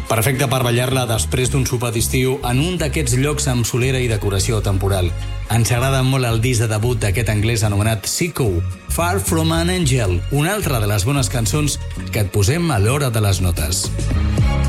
Perfecte per ballar-la després d'un sopar d'estiu en un d'aquests llocs amb solera i decoració temporal. Ens agrada molt el disc de debut d'aquest anglès anomenat Sicko, Far From An Angel, una altra de les bones cançons que et posem a l'hora de les notes.